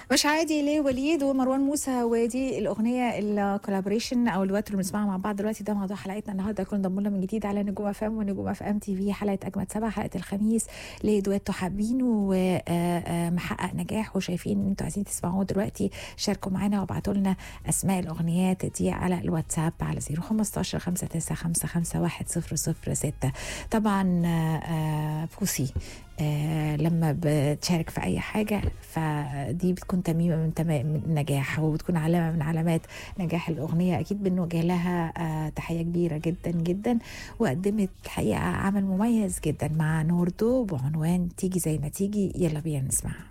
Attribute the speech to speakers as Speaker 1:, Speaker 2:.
Speaker 1: مش عادي ليه وليد ومروان موسى، ودي الاغنيه الكولابوريشن او الوقت اللي بنسمعها مع بعض دلوقتي. ده موضوع حلقتنا النهارده. كنا انضموا لنا من جديد على نجوم اف ام ونجوم اف ام تي في حلقه اجمد سبعه، حلقه الخميس لدويتو حابينه ومحقق نجاح وشايفين ان انتوا عايزين تسمعوه دلوقتي. شاركوا معانا وابعتوا لنا اسماء الاغنيات دي على الواتساب على 015 5955 100 06. طبعا بوسي لما بتشارك في أي حاجة فدي بتكون تميمة من تمام النجاح، وبتكون علامة من علامات نجاح الأغنية. أكيد بنوجه لها تحية كبيرة جدا جدا، وقدمت حقيقة عمل مميز جدا مع نوردو بعنوان تيجي زي ما تيجي. يلا بينا نسمعها.